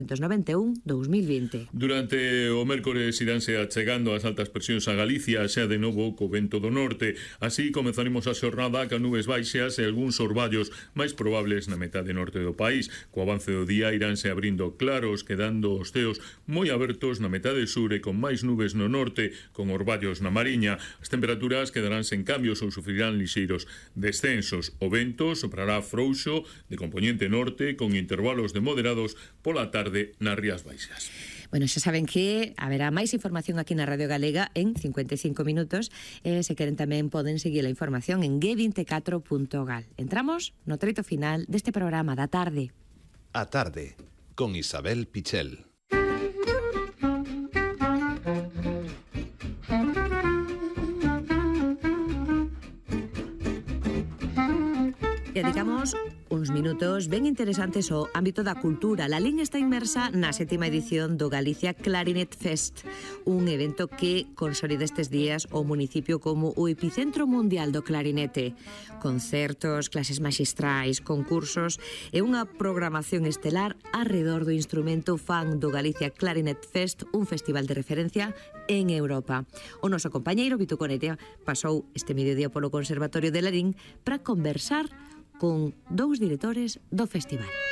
1991-2020. Durante o mércores iránse achegando as altas presións a Galicia, xa de novo co vento do norte. Así comezaremos a xornada ca nubes baixas e algúns orballos máis probables na metade norte do país. Co avance do día iránse abrindo claros, quedando os ceos moi abertos na metade sur e con máis nubes no norte, con orballos na Mariña. As temperaturas quedarán sen cambios ou sufrirán lixeiros descensos. O vento soprará frouxo de compoñente norte con intervalos de moderados pola tarde nas Rías Baixas. Bueno, xa saben que haberá máis información aquí na Radio Galega en 55 minutos e se queren tamén poden seguir a información en g24.gal. Entramos no treito final deste programa da tarde. A tarde, con Isabel Pichel. E dedicamos uns minutos ben interesantes ao ámbito da cultura. La Lalín está inmersa na 7ª edición do Galicia Clarinet Fest, un evento que consolida estes días o municipio como o epicentro mundial do clarinete. Concertos, clases maxistrais, concursos e unha programación estelar arredor do instrumento fan do Galicia Clarinet Fest, un festival de referencia en Europa. O noso compañeiro Vito Conetea pasou este mediodía polo Conservatorio de Lalín para conversar con dous directores do festival.